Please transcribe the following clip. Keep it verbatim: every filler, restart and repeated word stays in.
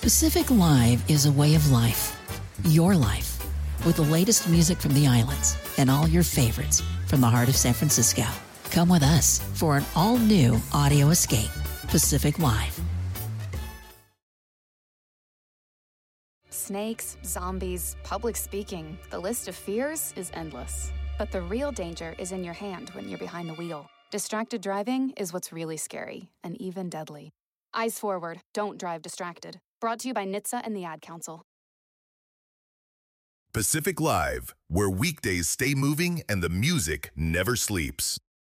Pacific Live is a way of life. Your life. With the latest music from the islands and all your favorites from the heart of San Francisco. Come with us for an all-new audio escape. Pacific Live. Snakes, zombies, public speaking. The list of fears is endless. But the real danger is in your hand when you're behind the wheel. Distracted driving is what's really scary and even deadly. Eyes forward. Don't drive distracted. Brought to you by N H T S A and the Ad Council. Pacific Live, where weekdays stay moving and the music never sleeps.